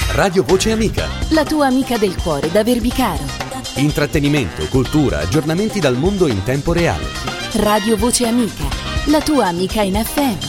Radio Voce Amica. La tua amica del cuore da Verbicaro. Intrattenimento, cultura, aggiornamenti dal mondo in tempo reale. Radio Voce Amica, la tua amica in FM.